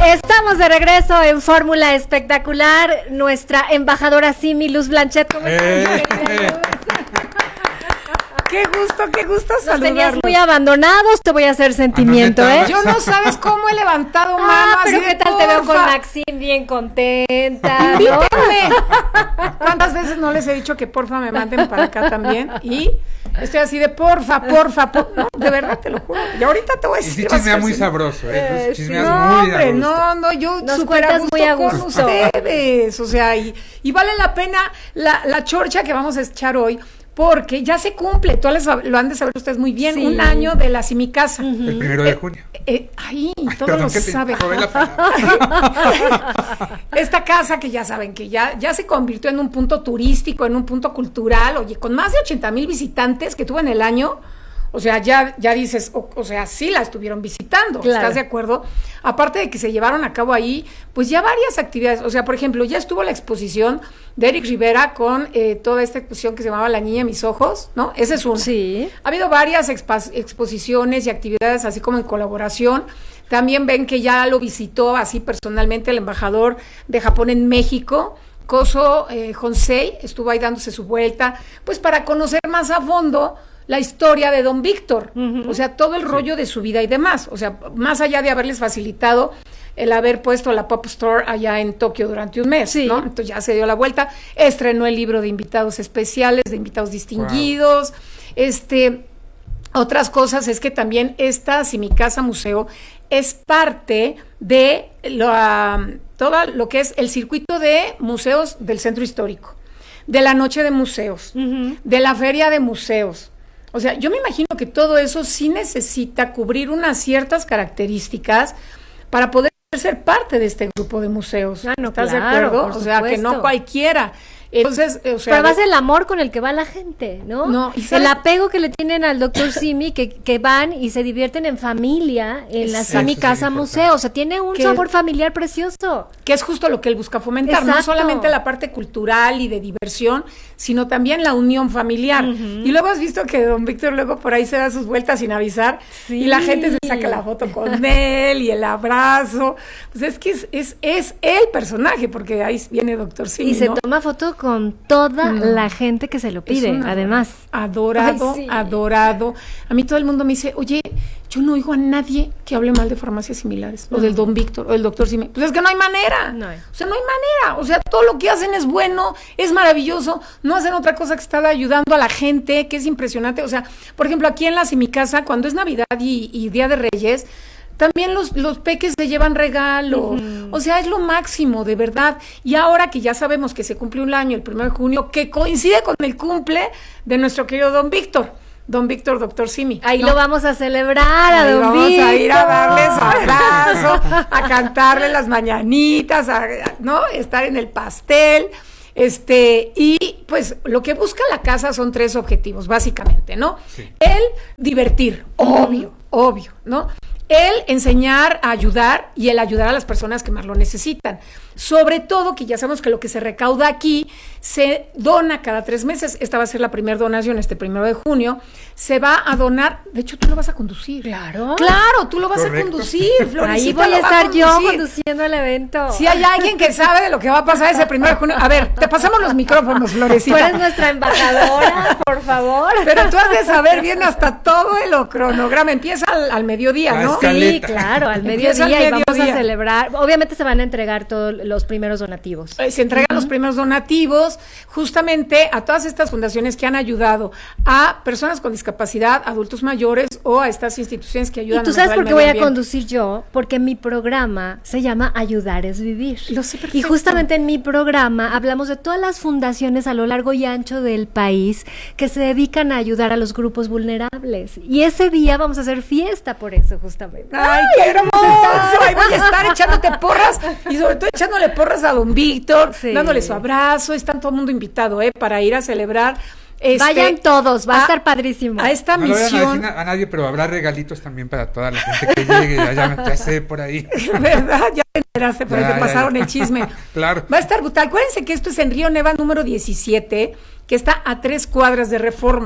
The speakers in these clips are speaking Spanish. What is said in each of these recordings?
Estamos de regreso en Fórmula Espectacular. Nuestra embajadora Simi Luz Blanchet, ¿cómo estás? Qué gusto saludarlos. Nos tenías muy abandonados, te voy a hacer sentimiento, ¿eh? Yo no sabes cómo he levantado mano pero así ¿qué tal te veo con Maxine bien contenta? Invítenme. ¿Cuántas veces no les he dicho que porfa me manden para acá también? Y estoy así de porfa. No, de verdad te lo juro. Y ahorita te voy a decir. Y sí chismea muy sabroso, chismeas no, muy hombre, a gusto. no, yo nos súper a gusto muy a con gusto. ustedes. O sea, y vale la pena la chorcha que vamos a echar hoy. Porque ya se cumple, todos lo han de saber ustedes muy bien, sí. 1 año de la Simicasa. El 1 de junio. Todos lo saben. Esta casa que ya saben que ya se convirtió en un punto turístico, en un punto cultural, oye, con más de 80,000 visitantes que tuvo en el año. O sea, ya dices, o sea, sí la estuvieron visitando, claro. ¿Estás de acuerdo? Aparte de que se llevaron a cabo ahí, pues ya varias actividades. O sea, por ejemplo, ya estuvo la exposición de Eric Rivera con toda esta exposición que se llamaba La Niña de Mis Ojos, ¿no? Ese es uno. Sí. Ha habido varias exposiciones y actividades así como en colaboración. También ven que ya lo visitó así personalmente el embajador de Japón en México, Koso Honsei, estuvo ahí dándose su vuelta, pues para conocer más a fondo la historia de Don Víctor, o sea, todo el rollo de su vida y demás, o sea, más allá de haberles facilitado el haber puesto la Pop Store allá en Tokio durante un mes, ¿no? Entonces ya se dio la vuelta, estrenó el libro de invitados especiales, de invitados distinguidos, otras cosas es que también esta Simicasa Museo es parte de todo lo que es el circuito de museos del centro histórico, de la noche de museos, de la feria de museos. O sea, yo me imagino que todo eso sí necesita cubrir unas ciertas características para poder ser parte de este grupo de museos. Ah, no, ¿Estás claro, de acuerdo? O sea, que no cualquiera. Entonces, o sea, pero además el amor con el que va la gente, ¿no? No, el apego que le tienen al doctor Simi, que van y se divierten en familia en la Simicasa Museo. O sea, tiene un sabor familiar precioso. Que es justo lo que él busca fomentar, no solamente la parte cultural y de diversión, sino también la unión familiar. Y luego has visto que don Víctor luego por ahí se da sus vueltas sin avisar, y la gente se saca la foto con él y el abrazo. Pues es que es el personaje, porque ahí viene doctor Simi, y se ¿no? toma foto con toda la gente que se lo pide, además. Adorado. A mí todo el mundo me dice, oye, yo no oigo a nadie que hable mal de farmacias similares, o del don Víctor, o del doctor Simi. Pues es que no hay manera. O sea, no hay manera. O sea, todo lo que hacen es bueno, es maravilloso. No hacen otra cosa que estar ayudando a la gente, que es impresionante. O sea, por ejemplo, aquí en la Simicasa, cuando es Navidad y Día de Reyes, también los peques se llevan regalo. O sea, es lo máximo, de verdad. Y ahora que ya sabemos que se cumple 1 año, el 1 de junio, que coincide con el cumple de nuestro querido don Víctor, doctor Simi. Ahí lo vamos a celebrar a don Víctor. Vamos a ir a darle su abrazo, a cantarle las mañanitas, ¿no? Estar en el pastel. Y pues lo que busca la casa son 3 objetivos, básicamente, ¿no? Sí. El divertir, obvio, ¿no? El enseñar a ayudar y el ayudar a las personas que más lo necesitan. Sobre todo que ya sabemos que lo que se recauda aquí se dona cada 3 meses. Esta va a ser la primera donación, 1 de junio. Se va a donar, de hecho tú lo vas a conducir. Claro, tú lo vas a conducir, Florecita. Ahí voy a estar yo conduciendo el evento. Si hay alguien que sabe de lo que va a pasar ese 1 de junio, a ver, te pasamos los micrófonos, Florecita. Tú eres nuestra embajadora, por favor. Pero tú has de saber bien hasta todo el cronograma. Empieza al mediodía, ¿no? Sí, claro, al mediodía y vamos a celebrar. Obviamente se van a entregar todos los primeros donativos. Se entregan los primeros donativos justamente a todas estas fundaciones que han ayudado a personas con discapacidad, adultos mayores o a estas instituciones que ayudan a mejorar el medio ambiente. ¿Y tú sabes por qué voy a conducir yo? Porque mi programa se llama Ayudar es Vivir. Lo sé perfecto. Y justamente en mi programa hablamos de todas las fundaciones a lo largo y ancho del país que se dedican a ayudar a los grupos vulnerables. Y ese día vamos a hacer fiesta por eso, justamente. ¡Ay, qué hermoso! Ahí voy a estar echándote porras y sobre todo echándole porras a don Víctor, dándole su abrazo. Está todo el mundo invitado, para ir a celebrar. Vayan todos, va a estar padrísimo. A esta misión. No a nadie, pero habrá regalitos también para toda la gente que llegue. Ya sé por ahí. ¿Verdad? Ya te enteraste, por ahí te pasaron el chisme. Claro. Va a estar brutal. Acuérdense que esto es en Río Neva número 17, que está a 3 cuadras de Reforma.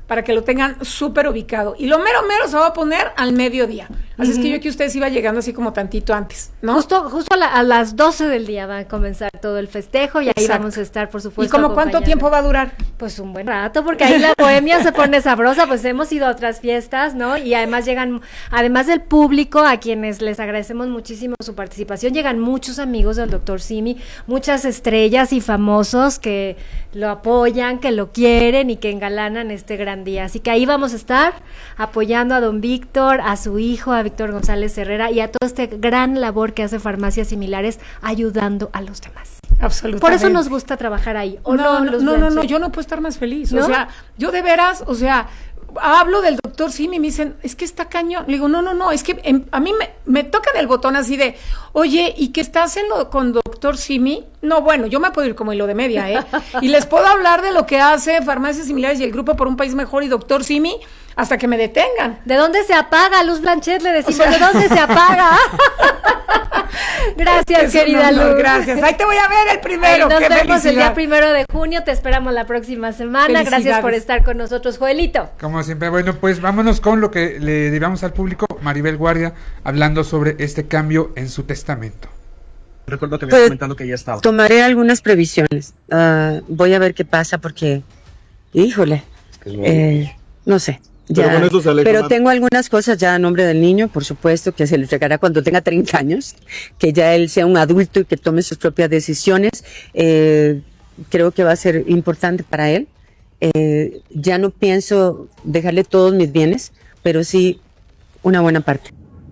para que lo tengan súper ubicado. Y lo mero se va a poner al mediodía. Así es que yo que ustedes iba llegando así como tantito antes, ¿no? Justo a las 12 del día va a comenzar todo el festejo y ahí vamos a estar, por supuesto. ¿Y como cuánto tiempo va a durar? Pues un buen rato, porque ahí la bohemia se pone sabrosa, pues hemos ido a otras fiestas, ¿no? Y además llegan, además del público, a quienes les agradecemos muchísimo su participación, llegan muchos amigos del Dr. Simi, muchas estrellas y famosos que lo apoyan, que lo quieren y que engalanan este gran día. Así que ahí vamos a estar apoyando a don Víctor, a su hijo, a Víctor González Herrera y a toda esta gran labor que hace Farmacias Similares ayudando a los demás. Absolutamente. Por eso nos gusta trabajar ahí. No, yo no puedo estar más feliz. ¿No? O sea, yo de veras, o sea, hablo del doctor Simi y me dicen, es que está cañón. Le digo, no, es que a mí me tocan el botón así de, oye, ¿y qué está haciendo con doctor Simi? No, bueno, yo me puedo ir como hilo de media, ¿eh? Y les puedo hablar de lo que hace Farmacias Similares y el Grupo por un País Mejor y doctor Simi hasta que me detengan. ¿De dónde se apaga, Luz Blanchet? Le decimos, ¿de dónde se apaga? Gracias, querida Luz. Gracias. Ahí te voy a ver el primero. Nos vemos el día 1 de junio. Te esperamos la próxima semana. Gracias por estar con nosotros, Joelito. Como siempre, bueno, pues vámonos con lo que le diramos al público. Maribel Guardia hablando sobre este cambio en su testamento. Recuerdo que me había comentado que ya estaba. Tomaré algunas previsiones. Voy a ver qué pasa porque, híjole, no sé. Ya, pero, con eso se aleja pero más. Tengo algunas cosas ya a nombre del niño, por supuesto, que se le entregará cuando tenga 30 años, que ya él sea un adulto y que tome sus propias decisiones. Creo que va a ser importante para él. Ya no pienso dejarle todos mis bienes, pero sí una buena parte.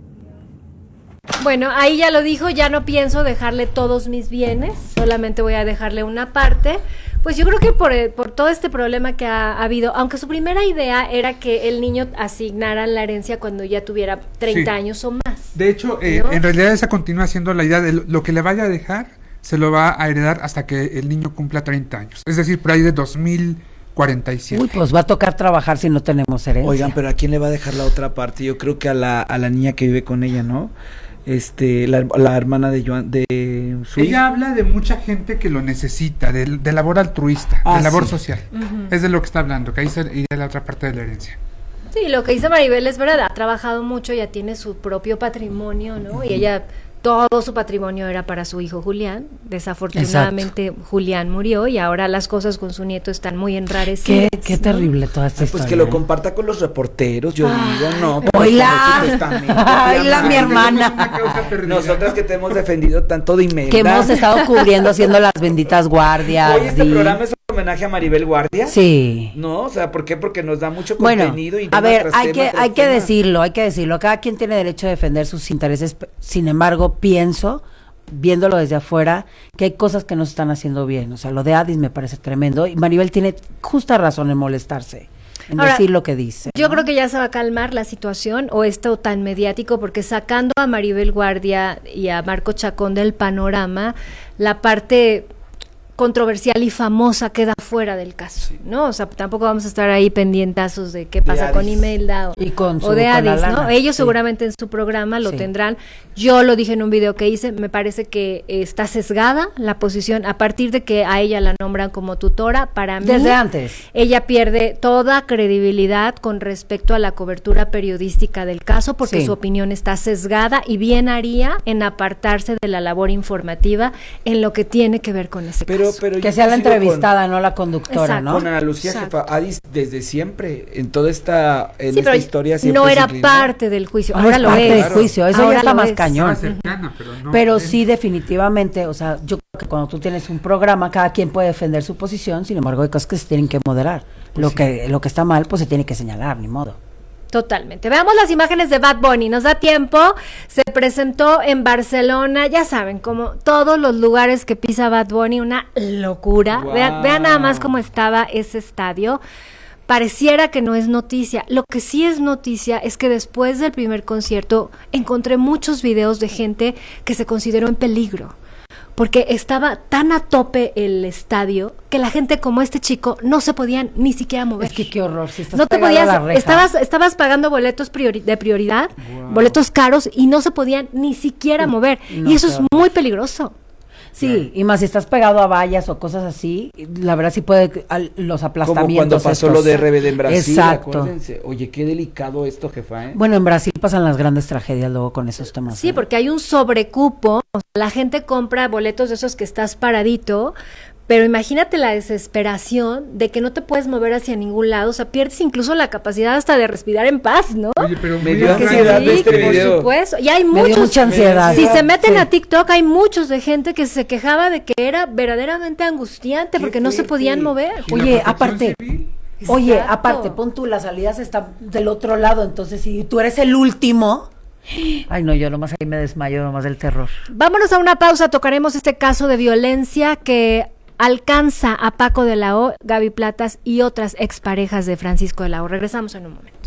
Bueno, ahí ya lo dijo, ya no pienso dejarle todos mis bienes, solamente voy a dejarle una parte. Pues yo creo que por todo este problema que ha habido, aunque su primera idea era que el niño asignara la herencia cuando ya tuviera 30 años o más. De hecho, ¿no? En realidad esa continúa siendo la idea de lo que le vaya a dejar, se lo va a heredar hasta que el niño cumpla 30 años. Es decir, por ahí de 2047. Uy, pues va a tocar trabajar si no tenemos herencia. Oigan, pero ¿a quién le va a dejar la otra parte? Yo creo que a la niña que vive con ella, ¿no? La hermana de Joan, de su Ella hija. habla de mucha gente que lo necesita, de labor altruista, de labor social. Es de lo que está hablando, que ahí iría la otra parte de la herencia. Sí, lo que dice Maribel es verdad, ha trabajado mucho, ya tiene su propio patrimonio, ¿no? Y ella, todo su patrimonio era para su hijo Julián. Desafortunadamente Julián murió y ahora las cosas con su nieto están muy enrarecidas. Qué terrible toda esta historia. Pues que lo comparta con los reporteros, yo digo, no. Oila, mi hermana. Nosotras que te hemos defendido tanto de Imelda. Que hemos estado cubriendo, haciendo las benditas guardias. Oye, ¿este programa es un homenaje a Maribel Guardia? Sí. No, o sea, ¿por qué? Porque nos da mucho bueno, contenido. Y a ver, hay que decirlo. decirlo. Cada quien tiene derecho a defender sus intereses. Sin embargo, pienso, viéndolo desde afuera, que hay cosas que no se están haciendo bien. O sea, lo de Adis me parece tremendo. Y Maribel tiene justa razón en molestarse, en decir lo que dice. Yo creo que ya se va a calmar la situación o esto tan mediático, porque sacando a Maribel Guardia y a Marco Chacón del panorama, la parte controversial y famosa queda fuera del caso, ¿no? O sea, tampoco vamos a estar ahí pendientazos de qué pasa con Imelda o de Adis, ¿no? Ellos seguramente en su programa lo tendrán. Yo lo dije en un video que hice, me parece que está sesgada la posición a partir de que a ella la nombran como tutora. Para mí, desde antes, ella pierde toda credibilidad con respecto a la cobertura periodística del caso, porque su opinión está sesgada y bien haría en apartarse de la labor informativa en lo que tiene que ver con ese caso. Pero que sea la entrevistada, no la conductora, ¿no? Con Ana Lucía, jefa, Adis desde siempre, en toda esta historia siempre no era parte del juicio, ahora lo es. Del juicio, eso ya está más cañón. Cercana, pero sí, definitivamente, o sea, yo creo que cuando tú tienes un programa, cada quien puede defender su posición, sin embargo, hay cosas que se tienen que moderar. Pues lo que está mal, pues se tiene que señalar, ni modo. Totalmente. Veamos las imágenes de Bad Bunny. Nos da tiempo. Se presentó en Barcelona. Ya saben, como todos los lugares que pisa Bad Bunny, una locura. Wow. Vean nada más cómo estaba ese estadio. Pareciera que no es noticia. Lo que sí es noticia es que después del primer concierto encontré muchos videos de gente que se consideró en peligro, porque estaba tan a tope el estadio que la gente como este chico no se podían ni siquiera mover. Es que qué horror, si estás no te podías, a la reja. estabas pagando boletos de prioridad, boletos caros, y no se podían ni siquiera mover, y eso es muy peligroso. Sí, y más si estás pegado a vallas o cosas así, la verdad sí puede los aplastamientos. Como cuando pasó lo de RBD en Brasil, exacto. acuérdense. Oye, qué delicado esto, jefa, ¿eh? Bueno, en Brasil pasan las grandes tragedias luego con esos temas. Sí, porque hay un sobrecupo, o sea, la gente compra boletos de esos que estás paradito, pero imagínate la desesperación de que no te puedes mover hacia ningún lado, o sea, pierdes incluso la capacidad hasta de respirar en paz, ¿no? Oye, pero Me muy dio extraño. ansiedad de este por video. supuesto. Y hay Me dio muchos, mucha ansiedad. si se meten Sí. a TikTok, hay muchos de gente que se quejaba de que era verdaderamente angustiante porque no se podían mover. ¿Y la Oye, protección aparte, civil? oye, Exacto. aparte, pon tú, las salidas están del otro lado, entonces si tú eres el último, ay no, yo nomás ahí me desmayo nomás del terror. Vámonos a una pausa, tocaremos este caso de violencia que alcanza a Paco de la O, Gaby Platas y otras exparejas de Francisco de la O. Regresamos en un momento.